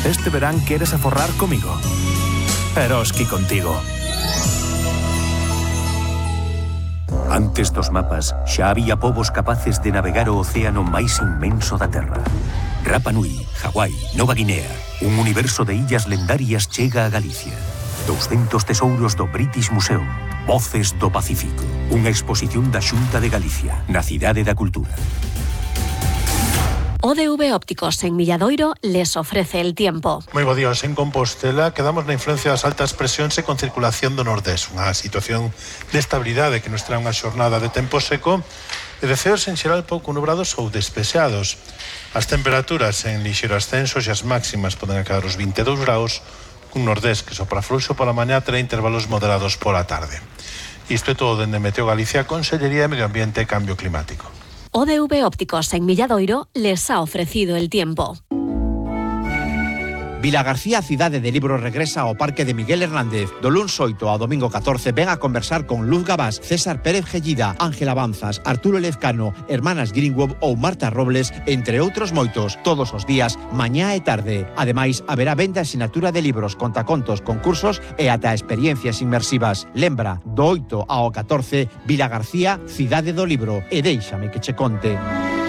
Este verán queres aforrar comigo. Eroski contigo. Antes dos mapas, xa había povos capaces de navegar o océano máis inmenso da Terra. Rapa Nui, Hawái, Nova Guinea, un universo de illas lendarias chega a Galicia. 200 tesouros do British Museum, Voces do Pacífico. Unha exposición da Xunta de Galicia, na Cidade da Cultura. ODV Ópticos en Milladoiro les ofrece el tiempo. Moi bo días. En Compostela quedamos na influencia das altas presións e con circulación do nordés. Unha situación de estabilidade que nos trae unha xornada de tempo seco e de ceos en xeral pouco nubrados ou despexados. As temperaturas en lixeiro ascenso e as máximas poden acadar os 22 graus, cun nordés que sopra fluxo pola mañá, terá intervalos moderados pola tarde. Isto é todo dende Meteo Galicia, Consellería de Medio Ambiente e Cambio Climático. ODV Ópticos en Milladoiro les ha ofrecido el tiempo. Vilagarcía Cidade de Libro regresa ao Parque de Miguel Hernández. Do luns 8 ao domingo 14 ven a conversar con Luz Gabás, César Pérez Gellida, Ángela Banzas, Arturo Lezcano, Hermanas Greenwood ou Marta Robles, entre outros moitos, todos os días, mañá e tarde. Ademais, haberá venda e sinatura de libros, contacontos, concursos e ata experiencias inmersivas. Lembra, do 8 ao 14, Vilagarcía Cidade do Libro. E déixame que che conte.